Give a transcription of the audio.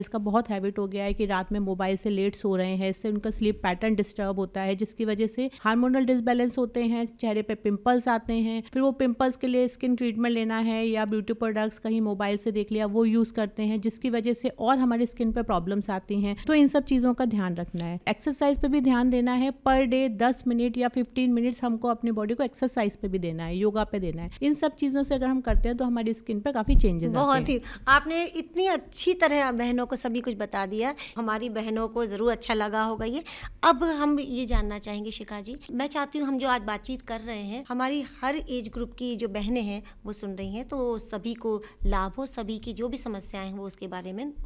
इसका बहुत हैबिट हो गया है कि रात में मोबाइल से लेट सो रहे हैं, इससे उनका स्लीप पैटर्न डिस्टर्ब होता है, जिसकी वजह से हार्मोनल डिसबैलेंस होते हैं, चेहरे पे पिंपल्स आते हैं। फिर वो पिंपल्स के लिए स्किन ट्रीटमेंट लेना है या ब्यूटी प्रोडक्ट्स कहीं मोबाइल से देख लिया वो यूज करते हैं, जिसकी वजह से और हमारी स्किन पे प्रॉब्लम्स आती हैं। तो इन सब चीजों का ध्यान रखना है। एक्सरसाइज पे भी ध्यान देना है। पर डे 10 मिनट या 15 मिनट्स हमको अपनी बॉडी को एक्सरसाइज पे भी देना है, योगा पे देना है। इन सब चीजों से अगर हम करते हैं तो हमारी स्किन पे काफी चेंजेस आते हैं। बहुत ही आपने इतनी अच्छी तरह बहनों को सभी कुछ बता दिया। हमारी बहनों को ज़रूर अच्छा लगा होगा ये। अब हम ये जानना चाहेंगे शिखा जी, मैं चाहती हूँ हम जो आज बातचीत कर रहे हैं हमारी हर एज ग्रुप की जो बहनें हैं वो सुन रही हैं, तो सभी को लाभ हो, सभी की जो भी समस्याएं हैं वो उसके बारे में